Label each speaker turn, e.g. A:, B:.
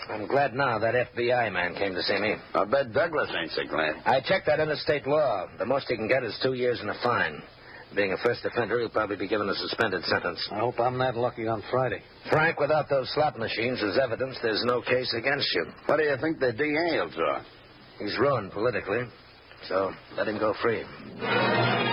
A: I'm glad now that FBI man came to see me.
B: I bet Douglas ain't so glad.
A: I checked that interstate law. The most he can get is 2 years and a fine. Being a first offender, he'll probably be given a suspended sentence.
C: I hope I'm that lucky on Friday.
A: Frank, without those slot machines as evidence, there's no case against you.
B: What do you think the DA will draw?
A: He's ruined politically, so let him go free.